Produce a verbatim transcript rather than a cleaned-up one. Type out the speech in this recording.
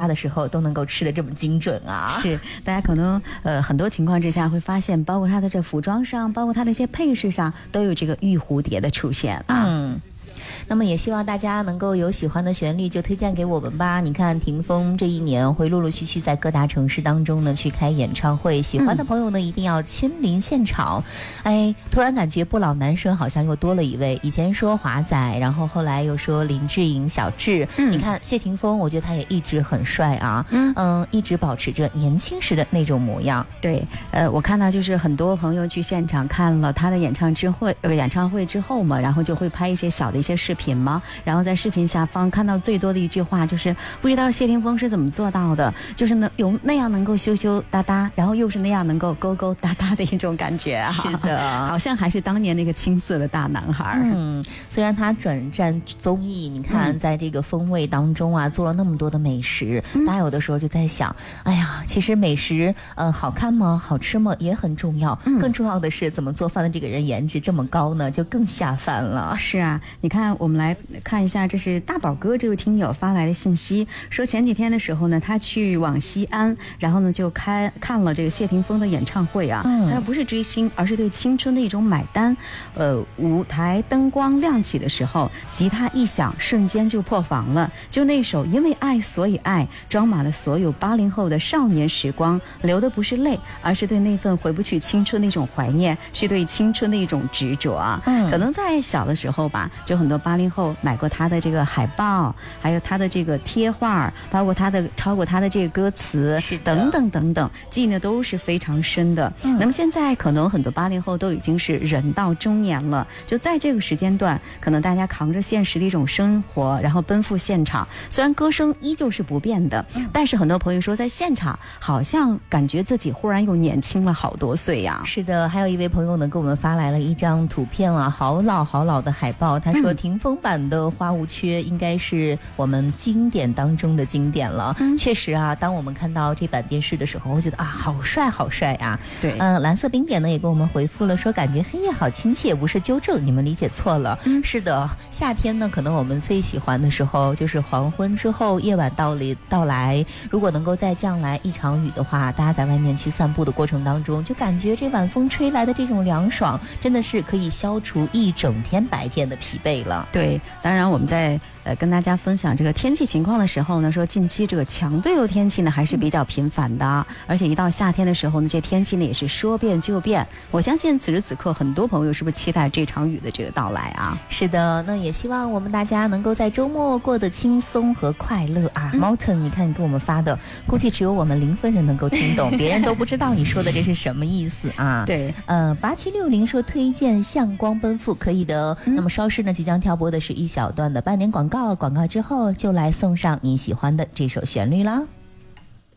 的时候都能够吃得这么精准啊。 是，大家可能呃很多情况之下会发现，包括它的这服装上，包括它的一些配饰上，都有这个玉蝴蝶的出现啊。 嗯。那么也希望大家能够有喜欢的旋律就推荐给我们吧。你看霆锋这一年会陆陆续续在各大城市当中呢去开演唱会，喜欢的朋友呢、嗯、一定要亲临现场。哎，突然感觉不老男神好像又多了一位，以前说华仔，然后后来又说林志颖、小智、嗯、你看谢霆锋，我觉得他也一直很帅啊，嗯嗯，一直保持着年轻时的那种模样。 对，呃，我看到就是很多朋友去现场看了他的演唱之会呃演唱会之后嘛，然后就会拍一些小的一些视频吗？然后在视频下方看到最多的一句话就是不知道谢霆锋是怎么做到的，就是呢有那样能够羞羞答答，然后又是那样能够勾勾搭搭的一种感觉啊。 是的， 好像还是当年那个青涩的大男孩。 嗯，虽然他转战综艺，你看、嗯、在这个风味当中啊做了那么多的美食、嗯、大家有的时候就在想，哎呀，其实美食呃好看吗？好吃吗？也很重要、嗯、更重要的是怎么做饭的这个人颜值这么高呢，就更下饭了。 是啊，你看我们来看一下，这是大宝哥这位听友发来的信息，说前几天的时候呢，他去往西安，然后呢就开看了这个谢霆锋的演唱会啊。嗯，他说不是追星，而是对青春的一种买单。呃，舞台灯光亮起的时候，吉他一响，瞬间就破防了。就那首《因为爱所以爱》，装满了所有八零后的少年时光，流的不是泪，而是对那份回不去青春的一种怀念，是对青春的一种执着啊。嗯，可能在小的时候吧，就很多八零后买过他的这个海报，还有他的这个贴画，包括他的超过他的这个歌词等等等等，记忆呢都是非常深的、嗯、那么现在可能很多八零后都已经是人到中年了，就在这个时间段，可能大家扛着现实的一种生活，然后奔赴现场，虽然歌声依旧是不变的、嗯、但是很多朋友说在现场好像感觉自己忽然又年轻了好多岁呀、啊。 是的，还有一位朋友呢给我们发来了一张图片啊，好老好老的海报，他说霆锋版的花无缺应该是我们经典当中的经典了、嗯、确实啊，当我们看到这版电视的时候，我觉得啊好帅好帅啊。 对， 嗯、呃，蓝色冰点呢也给我们回复了，说感觉黑夜好亲切，不是纠正，你们理解错了、嗯、是的，夏天呢可能我们最喜欢的时候就是黄昏之后，夜晚到里到来，如果能够再降来一场雨的话，大家在外面去散步的过程当中，就感觉这晚风吹来的这种凉爽，真的是可以消除一整天白天的疲惫了。 对，当然我们在呃跟大家分享这个天气情况的时候呢，说近期这个强对流天气呢还是比较频繁的、嗯、而且一到夏天的时候呢，这天气呢也是说变就变。我相信此时此刻很多朋友是不是期待这场雨的这个到来啊？ 是的，那也希望我们大家能够在周末过得轻松和快乐啊。嗯、Mountain 你看你给我们发的，估计只有我们零分人能够听懂，别人都不知道你说的这是什么意思啊。 对， 呃八七六零说推荐向光奔赴，可以的、嗯、那么稍事呢即将跳播的是一小段的半点广告，广告之后就来送上你喜欢的这首旋律啦。